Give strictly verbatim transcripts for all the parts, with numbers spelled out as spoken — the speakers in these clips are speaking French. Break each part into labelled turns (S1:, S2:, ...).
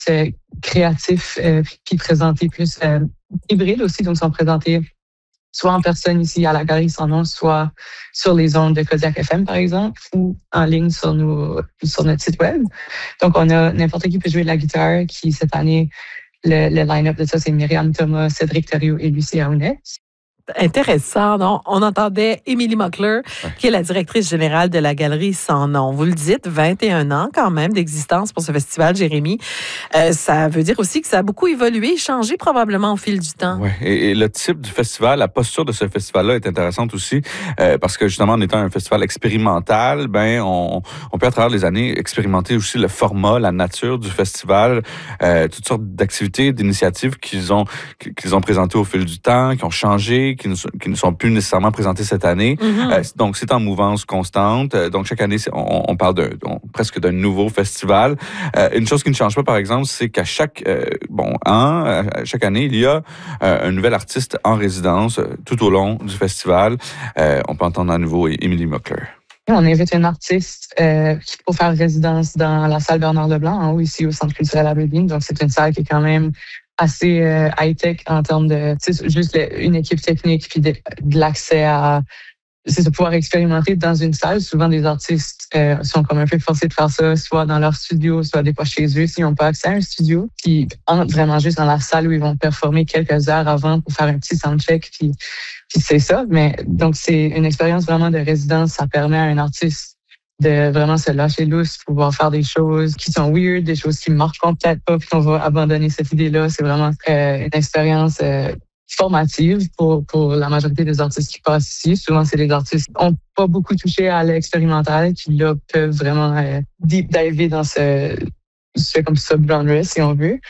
S1: euh, créatifs euh, puis présentés plus euh, hybrides aussi, donc sont présentés soit en personne ici à la Galerie Sans Nom, soit sur les ondes de Kodiak F M, par exemple, ou en ligne sur, nos, sur notre site web. Donc, on a n'importe qui peut jouer de la guitare, qui, cette année, le, le line-up de ça, c'est Myriam Thomas, Cédric Thériault et Lucie Aounet.
S2: Intéressant, non? On entendait Émilie Mockler, qui est la directrice générale de la Galerie Sans Nom. Vous le dites, vingt et un ans quand même d'existence pour ce festival, Jérémy. Euh, ça veut dire aussi que ça a beaucoup évolué, changé probablement au fil du temps.
S3: Oui, et, et le type du festival, la posture de ce festival-là est intéressante aussi, euh, parce que justement, en étant un festival expérimental, ben on, on peut à travers les années expérimenter aussi le format, la nature du festival, euh, toutes sortes d'activités, d'initiatives qu'ils ont qu'ils ont présentées au fil du temps, qui ont changé, qui ne, qui ne sont plus nécessairement présentés cette année. Mm-hmm. Euh, donc, c'est en mouvance constante. Donc, chaque année, on, on parle d'un, on, presque d'un nouveau festival. Euh, une chose qui ne change pas, par exemple, c'est qu'à chaque euh, bon an, à chaque année, il y a euh, un nouvel artiste en résidence euh, tout au long du festival. Euh, on peut entendre à nouveau Émilie Mockler.
S1: On invite un artiste euh, pour faire résidence dans la salle Bernard-Leblanc, en haut, ici au Centre culturel Aberdeen. Donc, c'est une salle qui est quand même assez euh, high-tech en termes de juste le, une équipe technique puis de, de l'accès à c'est de pouvoir expérimenter dans une salle. Souvent, des artistes euh, sont comme un peu forcés de faire ça, soit dans leur studio, soit des fois chez eux, s'ils n'ont pas accès à un studio. Puis entrent vraiment juste dans la salle où ils vont performer quelques heures avant pour faire un petit soundcheck. Puis, puis c'est ça. Mais donc, c'est une expérience vraiment de résidence. Ça permet à un artiste de vraiment se lâcher lousse, pouvoir faire des choses qui sont weird, des choses qui marchent peut-être pas, puis qu'on va abandonner cette idée-là. C'est vraiment euh, une expérience euh, formative pour, pour la majorité des artistes qui passent ici. Souvent, c'est des artistes qui n'ont pas beaucoup touché à l'expérimental, qui là peuvent vraiment euh, deep diver dans ce, ce comme sub-genre, si on veut.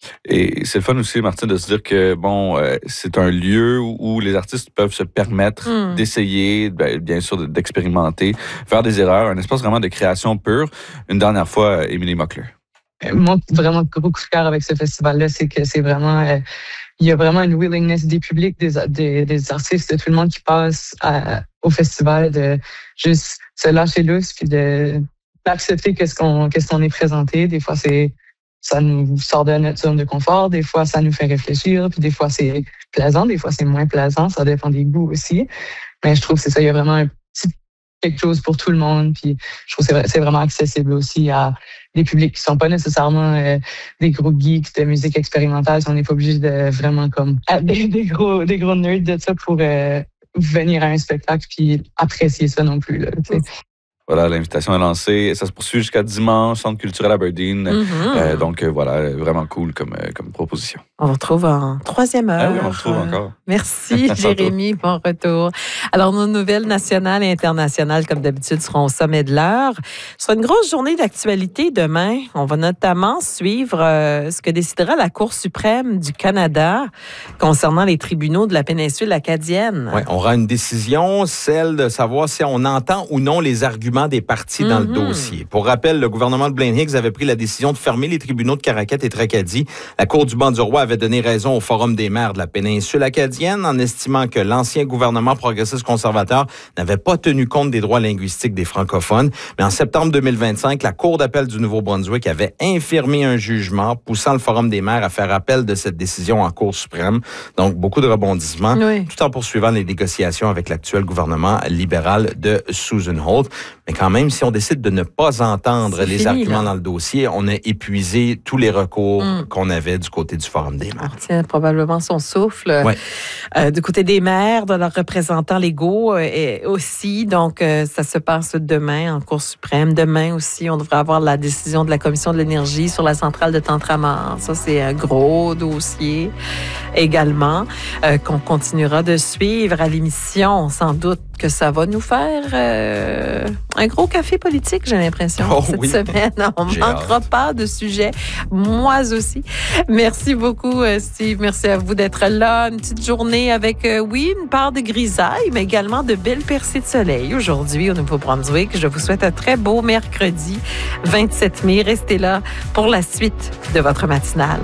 S3: Et c'est le fun aussi, Martine, de se dire que bon, euh, c'est un lieu où les artistes peuvent se permettre mm. d'essayer, ben, bien sûr, d'expérimenter, faire des erreurs, un espace vraiment de création pure. Une dernière fois, Émilie Mockler.
S1: Moi, vraiment, gros coup de cœur avec ce festival-là, c'est que c'est vraiment... Euh, il y a vraiment une willingness des publics, des, des, des artistes, de tout le monde qui passe à, au festival de juste se lâcher lousse puis de d'accepter qu'est-ce qu'on qu'est-ce qu'on est présenté. Des fois, c'est ça nous sort de notre zone de confort. Des fois, ça nous fait réfléchir. Puis des fois, c'est plaisant. Des fois, c'est moins plaisant. Ça dépend des goûts aussi. Mais je trouve que c'est ça. Il y a vraiment un petit quelque chose pour tout le monde. Puis je trouve que c'est, c'est vraiment accessible aussi à des publics qui sont pas nécessairement euh, des gros geeks de musique expérimentale. On n'est pas obligé de vraiment comme des, des gros des gros nerds de ça pour euh, venir à un spectacle puis apprécier ça non plus. Là,
S3: voilà, l'invitation est lancée. Ça se poursuit jusqu'à dimanche, Centre culturel Aberdeen. Mm-hmm. Euh, donc, euh, voilà, vraiment cool comme, euh, comme proposition.
S2: On vous retrouve en troisième heure.
S3: Ah oui, on vous retrouve encore.
S2: Merci, Jérémy. Bon retour. Alors, nos nouvelles nationales et internationales, comme d'habitude, seront au sommet de l'heure. Ce sera une grosse journée d'actualité demain. On va notamment suivre euh, ce que décidera la Cour suprême du Canada concernant les tribunaux de la péninsule acadienne.
S4: Oui, on aura une décision, celle de savoir si on entend ou non les arguments des parties dans mm-hmm. le dossier. Pour rappel, le gouvernement de Blaine Higgs avait pris la décision de fermer les tribunaux de Caraquet et Tracadie. La Cour du banc du roi avait donné raison au Forum des maires de la péninsule acadienne en estimant que l'ancien gouvernement progressiste conservateur n'avait pas tenu compte des droits linguistiques des francophones. Mais en septembre deux mille vingt-cinq, la Cour d'appel du Nouveau-Brunswick avait infirmé un jugement poussant le Forum des maires à faire appel de cette décision en Cour suprême. Donc, beaucoup de rebondissements, oui. tout en poursuivant les négociations avec l'actuel gouvernement libéral de Susan Holt. Mais quand même, si on décide de ne pas entendre C'est les fini, arguments là. dans le dossier, on a épuisé tous les recours mm. qu'on avait du côté du Forum des maires.
S2: On tient probablement son souffle.
S4: Ouais.
S2: Euh, du côté des maires, de leurs représentants légaux euh, et aussi. Donc, euh, ça se passe demain en Cour suprême. Demain aussi, on devrait avoir la décision de la Commission de l'énergie sur la centrale de Tantramar. Ça, c'est un gros dossier également euh, qu'on continuera de suivre à l'émission, sans doute que ça va nous faire euh, un gros café politique, j'ai l'impression,
S4: oh,
S2: cette
S4: oui.
S2: semaine. On ne manquera hâte. pas de sujet. Moi aussi. Merci beaucoup, Steve. Merci à vous d'être là. Une petite journée avec, euh, oui, une part de grisaille, mais également de belles percées de soleil aujourd'hui au Nouveau-Brunswick. Je vous souhaite un très beau mercredi vingt-sept mai. Restez là pour la suite de votre matinale.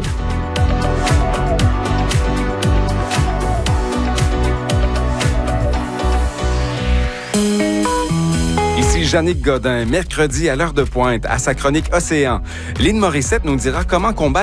S5: Jannick Godin, mercredi à l'heure de pointe, à sa chronique Océan. Lynn Morissette nous dira comment combattre